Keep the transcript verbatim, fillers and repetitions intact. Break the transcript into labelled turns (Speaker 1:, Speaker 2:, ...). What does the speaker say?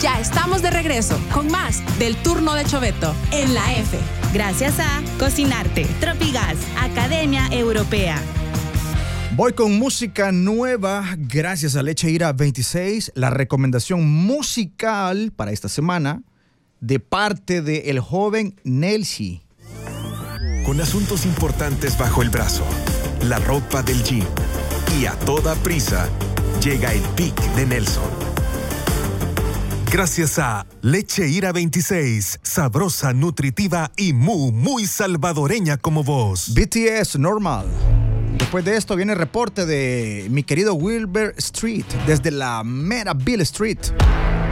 Speaker 1: Ya estamos de regreso con más del turno de Choveto en la F.
Speaker 2: Gracias a Cocinarte, Tropigas, Academia Europea.
Speaker 3: Voy con música nueva, gracias a Leche Ira veintiséis, la recomendación musical para esta semana de parte de el joven Nelsi.
Speaker 4: Con asuntos importantes bajo el brazo, la ropa del gym y a toda prisa, llega el pick de Nelson.
Speaker 5: Gracias a Leche Ira veintiséis, sabrosa, nutritiva y muy, muy salvadoreña como vos.
Speaker 3: B T S Normal. Después de esto viene el reporte de mi querido Wilbur Street, desde la mera Bill Street.